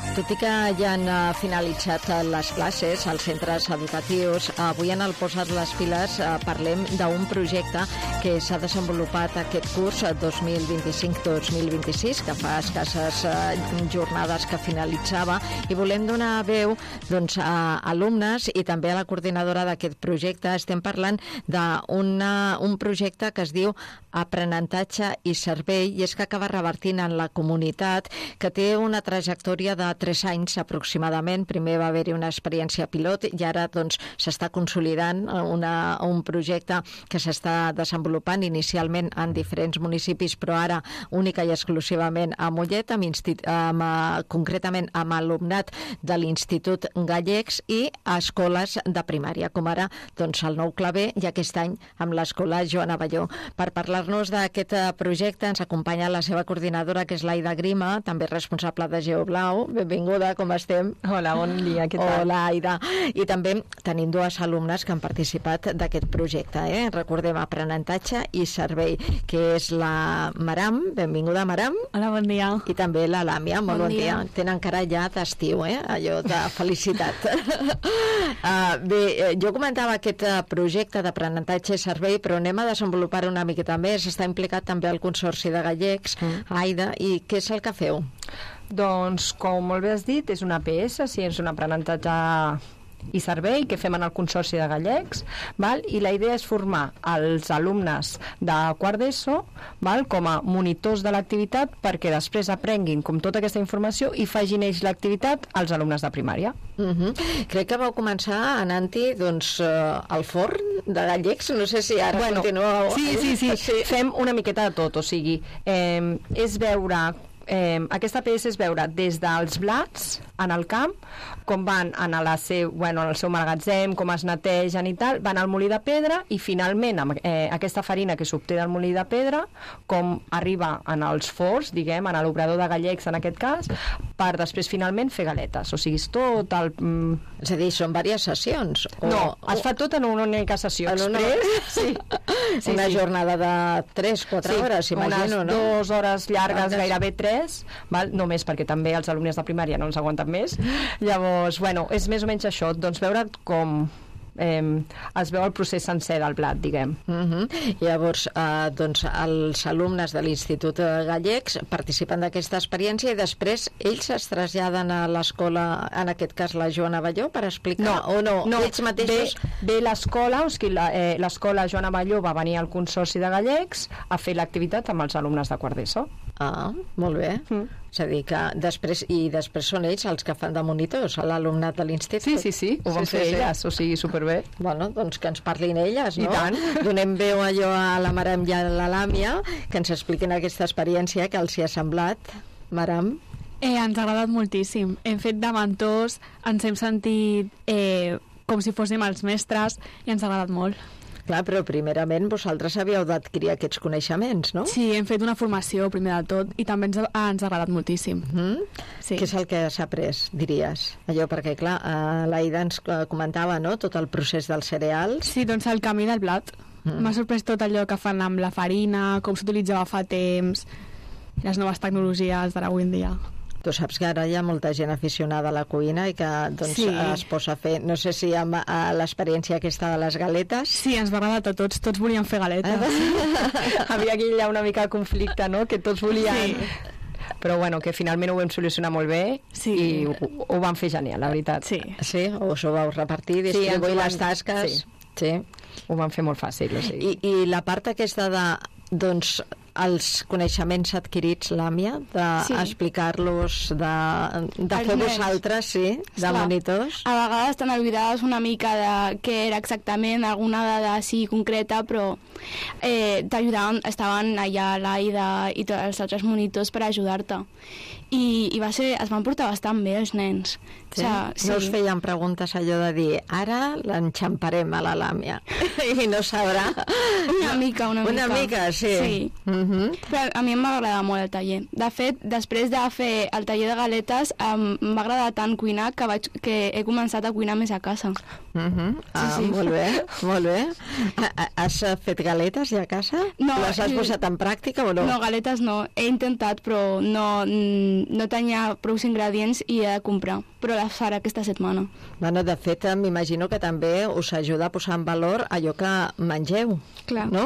Tot i que ja han finalitzat les classes als centres educatius, avui en el Posa't les piles parlem d'un projecte que s'ha desenvolupat aquest curs 2025-2026, que fa escasses jornades que finalitzava, i volem donar veu a alumnes i també a la coordinadora d'aquest projecte. Estem parlant d'un projecte que es diu Aprenentatge i Servei, i és que acaba revertint en la comunitat, que té una trajectòria de 3 anys aproximadament. Primer va haver-hi una experiència pilot i ara s'està consolidant un projecte que s'està desenvolupant inicialment en diferents municipis, però ara única i exclusivament a Mollet, concretament amb alumnat de l'Institut Gallecs i a escoles de primària, com ara el Nou Claver i aquest any amb l'escola Joan Abelló. Per parlar-nos d'aquest projecte ens acompanya la seva coordinadora, que és l'Aida Grima, també responsable de GeoBlau. Benvinguda, com estem? Hola, bon dia, què tal? Hola, Aida. I també tenim 2 alumnes que han participat d'aquest projecte. Recordem, Aprenentatge i Servei, que és la Maram. Benvinguda, Maram. Hola, bon dia. I també la Làmia. Molt bon dia. Tenen cara ja d'estiu, allò de felicitat. Bé, jo comentava aquest projecte d'aprenentatge i servei, però anem a desenvolupar una miqueta més. Està implicat també el Consorci de Gallecs, Aida, i què és el que feu? Doncs, com molt bé has dit, és una APS, sí, és un aprenentatge i servei que fem en el Consorci de Gallecs, i la idea és formar els alumnes de quart d'ESO com a monitors de l'activitat, perquè després aprenguin com tota aquesta informació i facin ells l'activitat als alumnes de primària. Crec que vau començar anant-hi al forn de Gallecs, no sé si ara continueu. Sí, fem una miqueta de tot, o sigui, és veure aquesta APS és veure des dels blats en el camp, com van en el seu magatzem, com es netegen i tal, van al molí de pedra i finalment amb aquesta farina que s'obté del molí de pedra, com arriba en els forns, diguem, en l'obrador de Gallecs en aquest cas, per després finalment fer galetes. O sigui, és tot el... És a dir, són diverses sessions? No, es fa tot en una única sessió express. Una jornada de 3-4 hores, imagino, no? Unes 2 hores llargues, gairebé 3, només perquè també els alumnes de primària no els aguanten més. Llavors, és més o menys això, veure com es veu el procés sencer del blat, diguem. Llavors, els alumnes de l'Institut Gallecs participen d'aquesta experiència i després ells es traslladen a l'escola, en aquest cas la Joan Abelló, per explicar no, ells mateixos... Ve l'escola, l'escola Joan Abelló va venir al Consorci de Gallecs a fer l'activitat amb els alumnes de quart d'ESO. Ah, molt bé. És a dir, que després són ells els que fan de monitors a l'alumnat de l'institut. Sí, ho van fer elles, o sigui, superbé. Bueno, doncs que ens parlin elles, no? I tant. Donem veu allò a la Maram i a la Làmia, que ens expliquin aquesta experiència que els hi ha semblat. Maram? Ens ha agradat moltíssim. Hem fet de mentors, ens hem sentit com si fóssim els mestres i ens ha agradat molt. Clar, però primerament vosaltres havíeu d'adquirir aquests coneixements, no? Sí, hem fet una formació primer de tot i també ens ha agradat moltíssim. Sí. Què és el que has après, diries? Allò, perquè clar, l'Aida ens comentava, no?, tot el procés dels cereals. Sí, doncs el camí del blat. M'ha sorprès tot allò que fan amb la farina, com s'utilitzava fa temps, les noves tecnologies d'ara avui en dia. Tu saps que ara hi ha molta gent aficionada a la cuina i que es posa a fer, no sé si amb l'experiència aquesta de les galetes. Sí, ens va agradar a tots volíem fer galetes. Havia aquí ja una mica de conflicte, no?, que tots volien... Però que finalment ho vam solucionar molt bé i ho vam fer genial, la veritat. Sí, us ho vau repartir, distribuir les tasques. Sí, ho vam fer molt fàcil. O sigui. I la part aquesta de els coneixements adquirits, Làmia, d'explicar-los, de fer vosaltres, de monitors. A vegades te'n oblidaves una mica de què era exactament, alguna dada així concreta, però t'ajudaven, estaven allà l'Aida i tots els altres monitors per ajudar-te. I es van portar bastant bé els nens. Sí? No us feien preguntes allò de dir ara l'enxamparem a la Làmia i no sabrà? Una mica. Una mica, sí. Però a mi em va agradar molt el taller. De fet, després de fer el taller de galetes em va agradar tant cuinar que he començat a cuinar més a casa. Molt bé. Has fet galetes ja a casa? No. Les has posat en pràctica o no? No, galetes no. He intentat, però no no tenia prou ingredients i he de comprar, però la farà aquesta setmana. Bueno, de fet, m'imagino que també us ajuda a posar en valor allò que mengeu, Clar. no?